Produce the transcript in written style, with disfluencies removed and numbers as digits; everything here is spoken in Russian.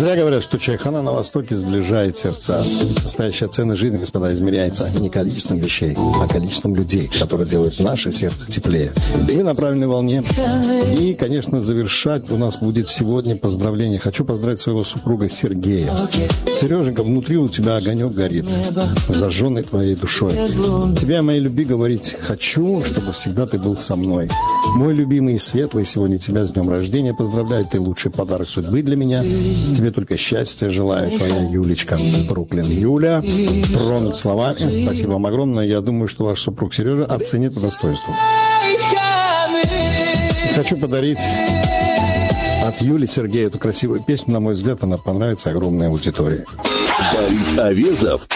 Зря говорят, что чайхана на Востоке сближает сердца. Настоящая ценность жизни, господа, измеряется не количеством вещей, а количеством людей, которые делают наше сердце теплее. И вы на правильной волне. И, конечно, завершать у нас будет сегодня поздравление. Хочу поздравить своего супруга Сергея. Сереженька, внутри у тебя огонек горит, зажженный твоей душой. Тебе о моей любви говорить хочу, чтобы всегда ты был со мной. Мой любимый и светлый, сегодня тебя с днем рождения поздравляю. Ты лучший подарок судьбы для меня. Тебе только счастья желаю, твоя Юлечка. Бруклин. Юля, тронут словами. Спасибо вам огромное. Я думаю, что ваш супруг Сережа оценит по достоинству. Хочу подарить от Юли Сергея эту красивую песню. На мой взгляд, она понравится огромной аудитории. Борис Авезов.